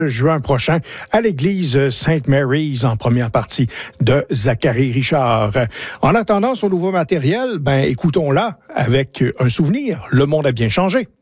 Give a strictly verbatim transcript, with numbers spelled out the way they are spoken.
juin prochain à l'église Sainte Mary's en première partie de Zachary Richard. En attendant son nouveau matériel, ben écoutons-la avec un souvenir. Le monde a bien changé.